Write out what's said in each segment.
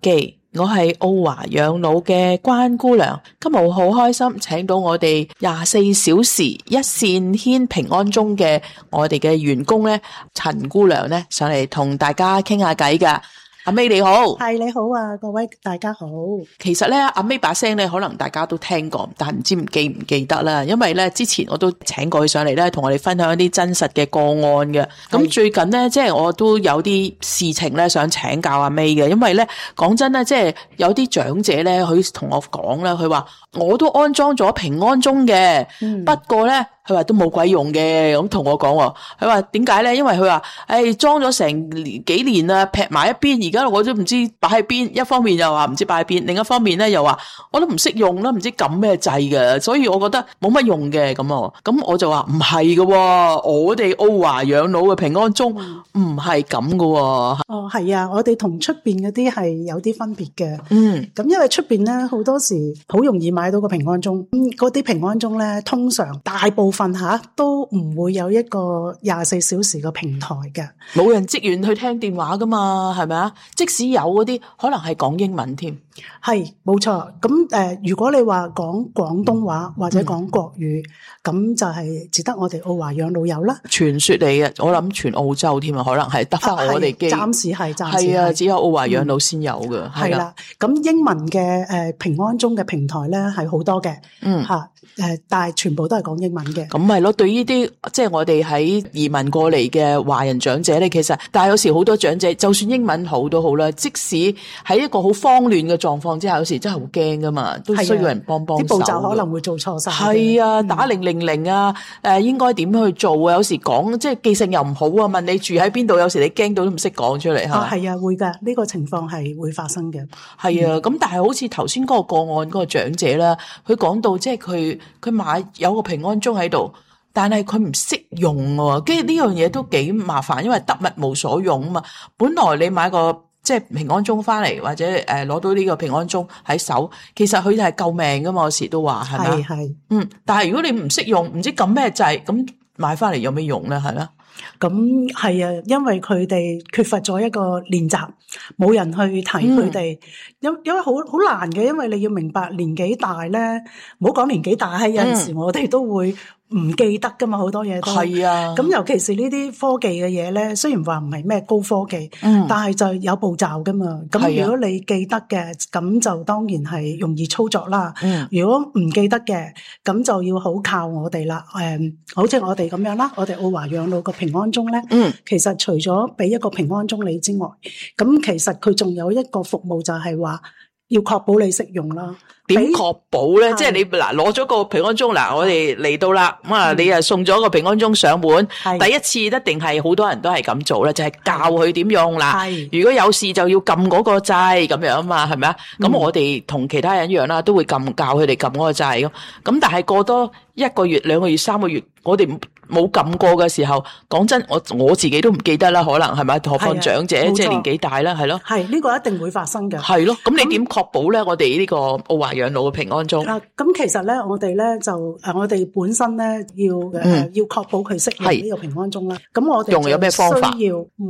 記，我係澳華養老嘅關姑娘。今日好開心請到我哋24小時一線牽平安鐘嘅我哋嘅員工咧，陳姑娘咧上嚟同大家傾下偈㗎。阿 May 你好。 係，你好啊，各位大家好。 其實咧，阿 May 把聲咧，可能大家都聽過，但唔知記唔記得啦。因為咧，之前我都請過佢上嚟咧，同我哋分享一啲真實嘅個案嘅。咁最近咧，即係我都有啲事情咧，想請教阿 May 嘅。因為咧，講真咧，即係有啲長者咧，佢同我講啦，佢話我都安裝咗平安鐘嘅，不過咧，佢話都冇鬼用嘅，咁同我講喎。佢話點解咧？因為佢話，裝咗成幾年啦，劈埋一邊，而家我都唔知擺喺邊。一方面又話唔知擺喺邊，另一方面咧又話我都唔識用啦，唔知撳咩掣嘅，所以我覺得冇乜用嘅咁啊。咁我就話唔係嘅，我哋澳華養老嘅平安鐘唔係咁嘅。 哦，係啊，我哋同出邊嗰啲係有啲分別嘅。咁因為出邊咧好多時好容易買到個平安鐘，嗰啲平安鐘咧通常大部分都唔會有一個24小時嘅平台嘅， 冇人職員去聽電話噶嘛，係咪啊？即使有嗰啲，可能係講英文添。 係冇錯。咁如果你話講廣東話或者講國語，咁就係只得我哋澳華養老有啦。 傳說嚟嘅，我諗全澳洲添啊，可能係得翻我哋機。 暫時係係啊，只有澳華養老先有嘅。 係啦，咁英文嘅平安鐘嘅平台咧係好多嘅，但係全部都係講英文嘅。 咁係咯，對呢啲即係我哋喺移民過嚟嘅華人長者咧，其實但係有時好多長者，就算英文好都好啦，即使喺一個好慌亂嘅狀況之下，有時真係好驚噶嘛，都需要人幫手。 啲步驟可能會做錯晒。 係啊，打000啊，應該點去做啊？有時講即係記性又唔好啊，問你住喺邊度，有時你驚到都唔識講出嚟嚇。 係啊，會㗎，呢個情況係會發生嘅。 係啊，咁但係好似頭先嗰個個案嗰個長者啦，佢講到即係佢買有個平安鐘喺度，但係佢唔識用喎，跟住呢樣嘢都幾麻煩，因為得物無所用啊嘛。本來你買個即係平安鐘翻嚟，或者攞到呢個平安鐘喺手，其實佢係救命噶嘛，有時都話係咪？係。但係如果你唔識用，唔知撳咩掣，咁買翻嚟有咩用咧？係啦。 咁係啊，因為佢哋缺乏咗一個練習，冇人去提佢哋，因為好難嘅，因為你要明白年紀大咧，唔好講年紀大，有陣時我哋都會唔記得噶嘛，好多嘢都係啊。咁尤其是呢啲科技嘅嘢咧，雖然話唔係咩高科技，但係就有步驟噶嘛。咁如果你記得嘅，咁就當然係容易操作啦。如果唔記得嘅，咁就要好靠我哋啦。好似我哋咁樣啦，我哋澳華養老個平安鐘咧，其實除咗俾一個平安鐘你之外，咁其實佢仲有一個服務就係話要確保你識用啦。 點確保咧？即係你嗱攞咗個平安鐘嗱，我哋嚟到啦，咁啊你啊送咗個平安鐘上門，第一次一定係好多人都係咁做啦，就係教佢點用啦。如果有事就要撳嗰個掣咁樣啊嘛，係咪啊？咁我哋同其他人一樣啦，都會教佢哋撳嗰個掣咁。咁但係過多1個月、2個月、3個月，我哋冇撳過嘅時候，講真，我自己都唔記得啦，可能係咪？何況長者即係年紀大啦，係咯。係呢個一定會發生嘅。係咯，咁你點確保咧？我哋呢個澳華養老嘅平安鐘咁其實咧，我哋咧就我哋本身咧要確保佢識用呢個平安鐘啦。咁我哋用有咩方法？ 需要每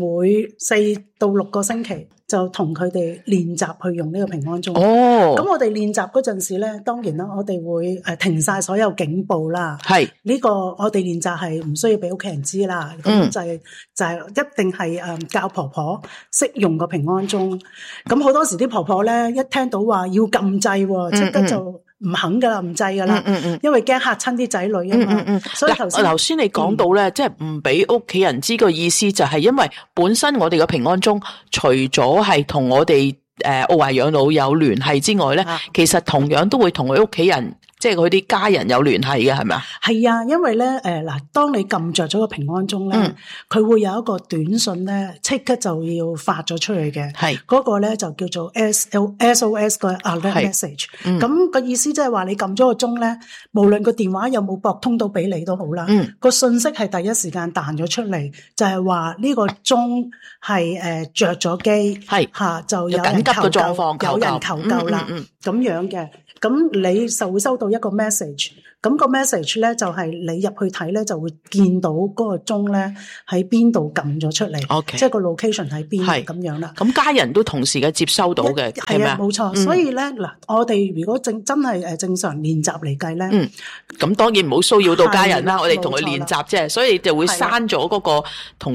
4到6個星期就同佢哋練習去用呢個平安鐘。咁我哋練習嗰陣時咧，當然啦，我哋會停晒所有警報啦。呢個我哋練習係唔需要俾屋企人知啦。咁就係一定係教婆婆識用個平安鐘。咁好多時啲婆婆咧一聽到話要撳掣，即刻就唔肯噶啦，唔制噶啦，因為驚嚇親啲仔女啊嘛。所以頭先你講到咧，即係唔俾屋企人知個意思，就係因為本身我哋嘅平安鐘除咗係同我哋澳華養老有聯繫之外咧，其實同樣都會同佢屋企人，即係佢啲家人有聯繫嘅，係咪啊？係啊，因為咧嗱，當你撳着咗個平安鐘咧，佢會有一個短信咧，即刻就要發咗出去嘅。係嗰個咧就叫做 SOS 嘅 alert message。咁個意思即係話你撳咗個鐘咧，無論個電話有冇撥通到俾你都好啦。個信息係第一時間彈咗出嚟，就係話呢個鐘係着咗機，係就有人求救，有人求救啦。咁樣嘅。 咁你就會收到一個 message，咁個 message 咧就係你入去睇咧就會見到嗰個鐘咧喺邊度撳咗出嚟 ，OK， 即係個 location 喺邊咁樣啦。 咁家人都同時嘅接收到嘅，係咪啊？ 冇錯。所以咧嗱，我哋如果真係正常練習嚟計咧， 咁當然唔好騷擾到家人啦。我哋同佢練習啫，所以就會刪咗嗰個同